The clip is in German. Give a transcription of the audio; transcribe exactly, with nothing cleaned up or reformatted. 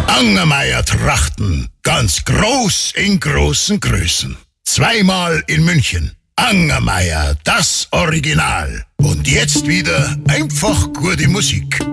Angermeier Trachten, ganz groß in großen Größen. Zweimal in München. Angermeier, das Original. Und jetzt wieder einfach gute Musik.